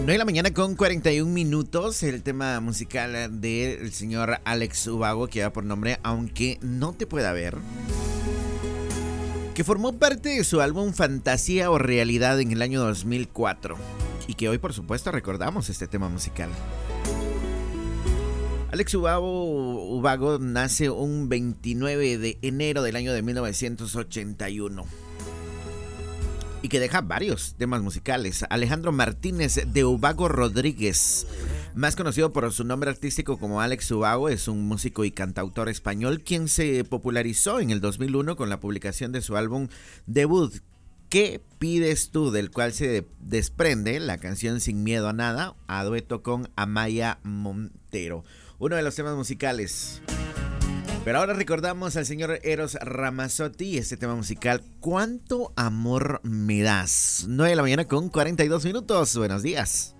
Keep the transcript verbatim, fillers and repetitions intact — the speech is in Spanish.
nueve de la mañana con cuarenta y un minutos, el tema musical del señor Alex Ubago, que va por nombre Aunque no te pueda ver, que formó parte de su álbum Fantasía o Realidad en el año dos mil cuatro y que hoy por supuesto recordamos este tema musical. Alex Ubago, Ubago nace un veintinueve de enero del año de mil novecientos ochenta y uno y que deja varios temas musicales. Alejandro Martínez de Ubago Rodríguez, más conocido por su nombre artístico como Alex Ubago, es un músico y cantautor español quien se popularizó en el dos mil uno con la publicación de su álbum debut ¿Qué pides tú?, del cual se desprende la canción Sin miedo a nada, a dueto con Amaya Montero, uno de los temas musicales. Pero ahora recordamos al señor Eros Ramazzotti y este tema musical, ¿Cuánto amor me das? nueve de la mañana con cuarenta y dos minutos. Buenos días.